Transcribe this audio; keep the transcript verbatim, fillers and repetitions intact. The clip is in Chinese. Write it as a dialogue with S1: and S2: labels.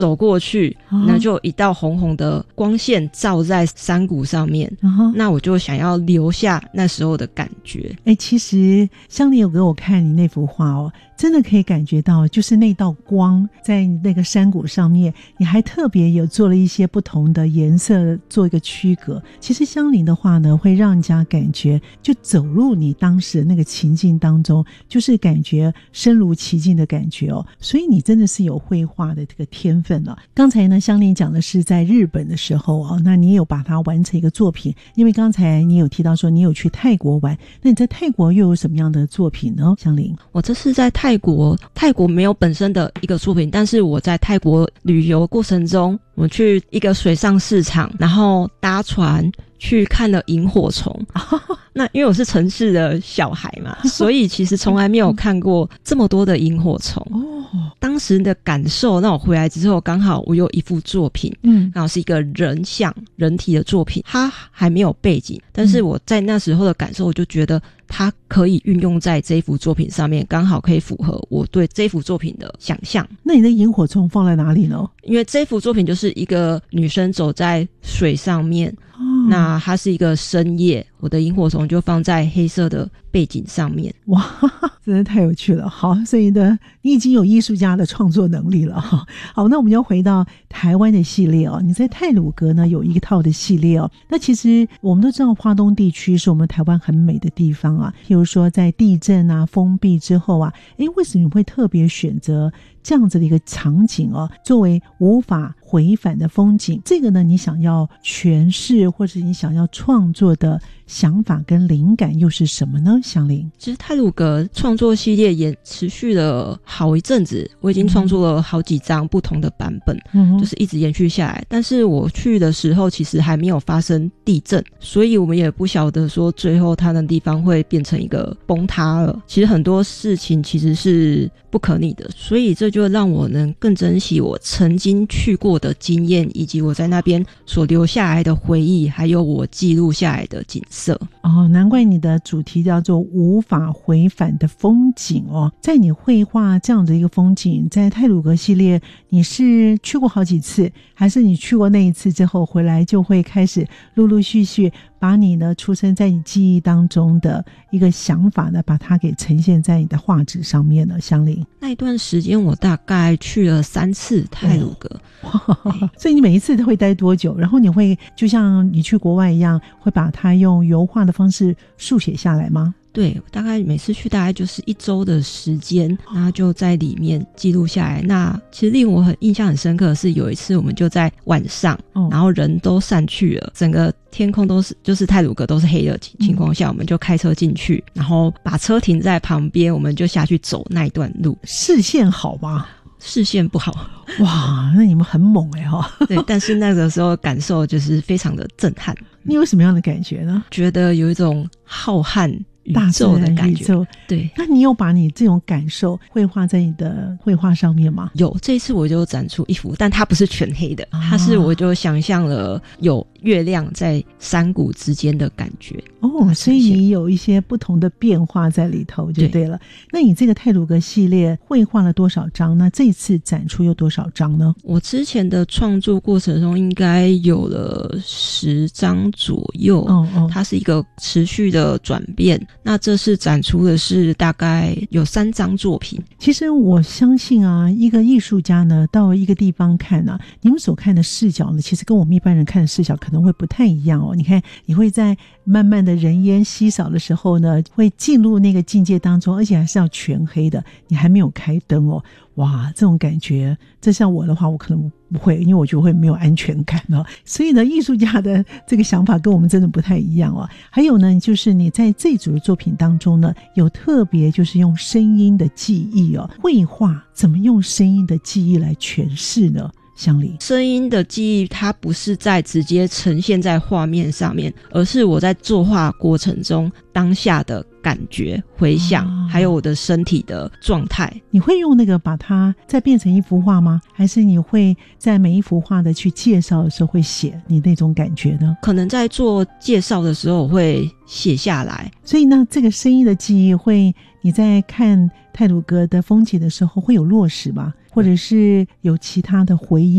S1: 走过去，那、哦、就一道红红的光线照在山谷上面、哦、那我就想要留下那时候的感觉。
S2: 哎，其实香菱有给我看你那幅画哦，真的可以感觉到就是那道光在那个山谷上面，你还特别有做了一些不同的颜色做一个区隔。其实香菱的画呢，会让人家感觉就走入你当时的那个情境当中，就是感觉身如其境的感觉哦。所以你真的是有绘画的这个天分了、哦。刚才呢，香菱讲的是在日本的时候哦，那你也有把它完成一个作品，因为刚才你有提到说你有去泰国玩，那你在泰国又有什么样的作品呢？香菱，
S1: 我这是在泰国，泰国没有本身的一个作品，但是我在泰国旅游过程中，我去一个水上市场，然后搭船去看了萤火虫。那因为我是城市的小孩嘛，所以其实从来没有看过这么多的萤火虫。当时的感受，那我回来之后，刚好我有一幅作品，嗯，刚好是一个人像人体的作品，它还没有背景，但是我在那时候的感受，我就觉得它可以运用在这一幅作品上面，刚好可以符合我对这幅作品的想象。
S2: 那你的萤火虫放在哪里呢？
S1: 因为这幅作品就是一个女生走在水上面，哦、那它是一个深夜，我的萤火虫就放在黑色的背景上面。
S2: 哇，真的太有趣了。好，所以呢，你已经有艺术家的创作能力了。好，那我们要回到台湾的系列哦。你在太鲁阁呢有一套的系列哦。那其实我们都知道花东地区是我们台湾很美的地方啊，譬如说在地震啊封闭之后啊，诶，为什么你会特别选择这样子的一个场景哦，作为无法回返的风景？这个呢，你想要诠释或者你想要创作的想法跟灵感又是什么呢？香菱，
S1: 其实太鲁阁创作系列也持续了好一阵子，我已经创作了好几张不同的版本、嗯、就是一直延续下来。但是我去的时候其实还没有发生地震，所以我们也不晓得说最后它的地方会变成一个崩塌了。其实很多事情其实是不可逆的，所以这就让我能更珍惜我曾经去过的经验，以及我在那边所留下来的回忆，还有我记录下来的景色。
S2: 哦，难怪你的主题叫做无法回返的风景哦。在你绘画这样的一个风景，在太鲁阁系列你是去过好几次，还是你去过那一次之后回来就会开始陆陆续续把你呢出生在你记忆当中的一个想法呢，把它给呈现在你的画纸上面呢？香菱，
S1: 那一段时间我大概去了三次太鲁阁、
S2: 哦、所以你每一次都会待多久？然后你会就像你去国外一样，会把它用油画的方式速写下来吗？
S1: 对，大概每次去大概就是一周的时间，然后就在里面记录下来。那其实令我很印象很深刻的是，有一次我们就在晚上、哦、然后人都散去了，整个天空都是就是太鲁阁都是黑的情况下、嗯、我们就开车进去，然后把车停在旁边，我们就下去走那一段路。
S2: 视线好吗？
S1: 视线不好。
S2: 哇，那你们很猛哎、欸、哈。
S1: 对，但是那个时候感受就是非常的震撼。
S2: 你有什么样的感觉呢？
S1: 觉得有一种浩瀚宇宙的感觉。对，
S2: 那你有把你这种感受绘画在你的绘画上面吗？
S1: 有，这一次我就展出一幅，但它不是全黑的、啊、它是我就想象了有月亮在山谷之间的感觉
S2: 哦，所以你有一些不同的变化在里头就对了。对，那你这个太鲁阁系列绘画了多少张？那这次展出有多少张呢？
S1: 我之前的创作过程中应该有了十张左右。哦哦，它是一个持续的转变。那这次展出的是大概有三张作品。
S2: 其实我相信啊，一个艺术家呢到一个地方看啊，你们所看的视角呢，其实跟我们一般人看的视角可能会不太一样哦。你看，你会在慢慢的人烟稀少的时候呢，会进入那个境界当中，而且还是要全黑的，你还没有开灯哦。哇，这种感觉，这像我的话我可能不会，因为我觉得会没有安全感哦。所以呢，艺术家的这个想法跟我们真的不太一样哦。还有呢，就是你在这组的作品当中呢，有特别就是用声音的记忆哦，绘画怎么用声音的记忆来诠释呢？香菱，
S1: 声音的记忆它不是在直接呈现在画面上面，而是我在作画过程中当下的感觉回想、哦、还有我的身体的状态。
S2: 你会用那个把它再变成一幅画吗？还是你会在每一幅画的去介绍的时候会写你那种感觉呢？
S1: 可能在做介绍的时候我会写下来。
S2: 所以呢，这个声音的记忆会，你在看太鲁阁的风景的时候会有落实吗？ 或者是有其他的回音。